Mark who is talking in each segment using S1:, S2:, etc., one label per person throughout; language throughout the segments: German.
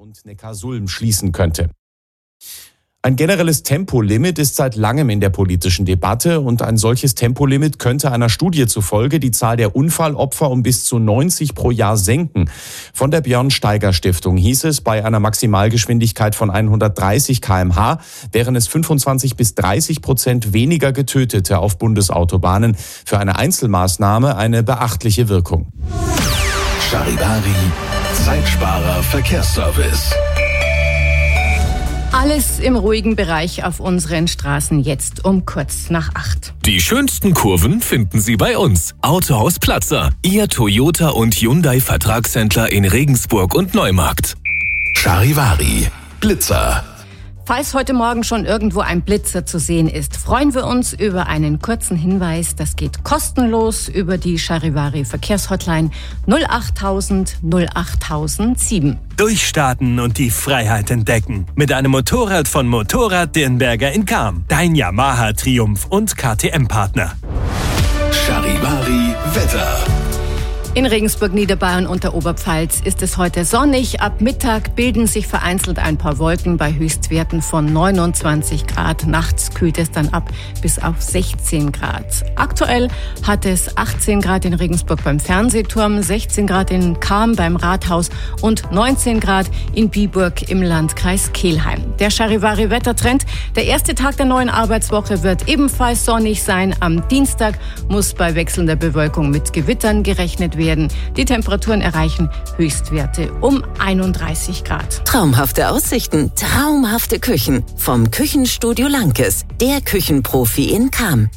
S1: und Neckarsulm schließen könnte. Ein generelles Tempolimit ist seit langem in der politischen Debatte und ein solches Tempolimit könnte einer Studie zufolge die Zahl der Unfallopfer um bis zu 90 pro Jahr senken. Von der Björn-Steiger-Stiftung hieß es, bei einer Maximalgeschwindigkeit von 130 km/h wären es 25-30% weniger Getötete auf Bundesautobahnen. Für eine Einzelmaßnahme eine beachtliche Wirkung.
S2: Charivari, Zeitsparer Verkehrsservice.
S3: Alles im ruhigen Bereich auf unseren Straßen jetzt um kurz nach 8.
S4: Die schönsten Kurven finden Sie bei uns. Autohaus Platzer, Ihr Toyota und Hyundai Vertragshändler in Regensburg und Neumarkt.
S2: Charivari, Blitzer.
S3: Falls heute Morgen schon irgendwo ein Blitzer zu sehen ist, freuen wir uns über einen kurzen Hinweis. Das geht kostenlos über die Charivari Verkehrshotline 08000 08007.
S5: Durchstarten und die Freiheit entdecken. Mit einem Motorrad von Motorrad Dirnberger in Cham. Dein Yamaha Triumph und KTM-Partner.
S2: Charivari Wetter.
S3: In Regensburg, Niederbayern und der Oberpfalz ist es heute sonnig. Ab Mittag bilden sich vereinzelt ein paar Wolken bei Höchstwerten von 29 Grad. Nachts kühlt es dann ab bis auf 16 Grad. Aktuell hat es 18 Grad in Regensburg beim Fernsehturm, 16 Grad in Cham beim Rathaus und 19 Grad in Biburg im Landkreis Kelheim. Der Charivari-Wettertrend. Der erste Tag der neuen Arbeitswoche wird ebenfalls sonnig sein. Am Dienstag muss bei wechselnder Bewölkung mit Gewittern gerechnet werden. Die Temperaturen erreichen Höchstwerte um 31 Grad.
S6: Traumhafte Aussichten, traumhafte Küchen. Vom Küchenstudio Lankes, der Küchenprofi in Cham.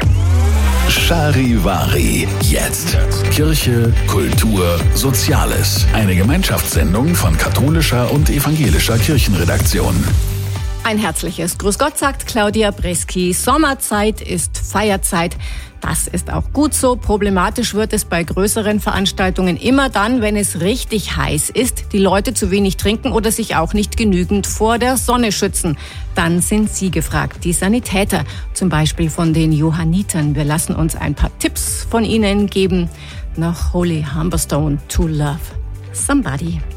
S2: Charivari. Jetzt. Kirche, Kultur, Soziales. Eine Gemeinschaftssendung von katholischer und evangelischer Kirchenredaktion.
S3: Ein herzliches Grüß Gott, sagt Claudia Breski. Sommerzeit ist Feierzeit. Das ist auch gut so. Problematisch wird es bei größeren Veranstaltungen immer dann, wenn es richtig heiß ist, die Leute zu wenig trinken oder sich auch nicht genügend vor der Sonne schützen. Dann sind Sie gefragt, die Sanitäter, zum Beispiel von den Johannitern. Wir lassen uns ein paar Tipps von ihnen geben. Nach Holy Humberstone to Love Somebody.